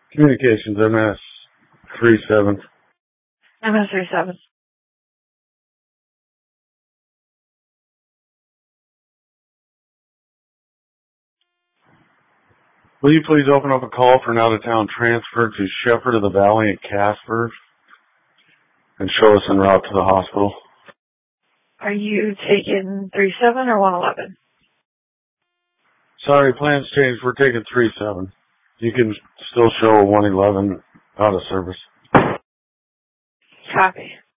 Communications, MS 37. MS-37. Will you please open up a call for an out-of-town transfer to Shepherd of the Valley at Casper and show us en route to the hospital? Are you taking 37 or 111? Sorry, plans changed. We're taking 37. You can still show 111 out of service. Copy.